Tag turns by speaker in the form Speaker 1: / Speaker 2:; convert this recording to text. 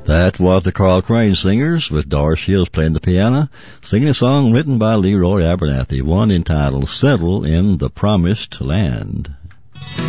Speaker 1: That was the Carl Crane Singers with Doris Shields playing the piano, singing a song written by Leroy Abernathy, one entitled Settle in the Promised Land.